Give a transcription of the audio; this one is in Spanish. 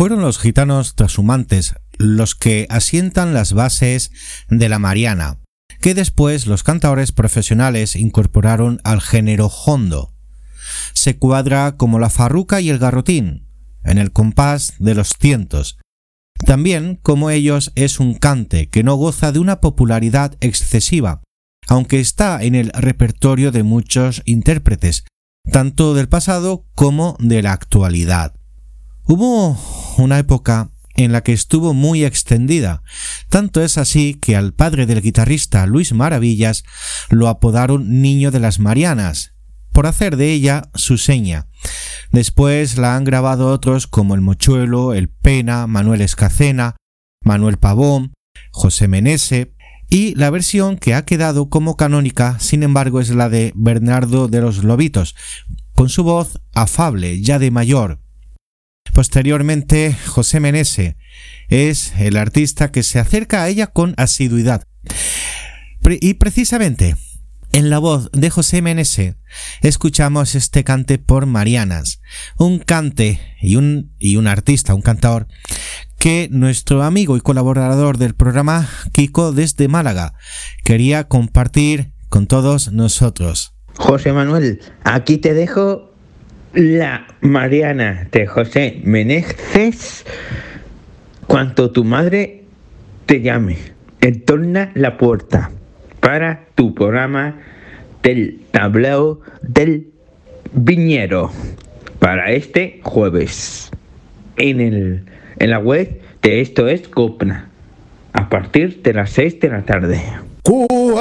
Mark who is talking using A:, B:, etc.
A: Fueron los gitanos trashumantes los que asientan las bases de la Mariana, que después los cantaores profesionales incorporaron al género hondo. Se cuadra como la farruca y el garrotín, en el compás de los cientos. También, como ellos, es un cante que no goza de una popularidad excesiva, aunque está en el repertorio de muchos intérpretes, tanto del pasado como de la actualidad. Hubo una época en la que estuvo muy extendida, tanto es así que al padre del guitarrista Luis Maravillas lo apodaron Niño de las Marianas, por hacer de ella su seña. Después la han grabado otros como el Mochuelo, el Pena, Manuel Escacena, Manuel Pavón, José Menese, y la versión que ha quedado como canónica, sin embargo, es la de Bernardo de los Lobitos, con su voz afable, ya de mayor. Posteriormente, José Menese es el artista que se acerca a ella con asiduidad. Y precisamente en la voz de José Menese escuchamos este cante por Marianas, un cante y un artista, un cantador, que nuestro amigo y colaborador del programa, Kiko desde Málaga, quería compartir con todos nosotros.
B: José Manuel, aquí te dejo la Mariana de José Meneses. Cuanto tu madre te llame, entorna la puerta para tu programa del tablao del viñero para este jueves en la web de Esto es Copna a partir de las 6 de la tarde.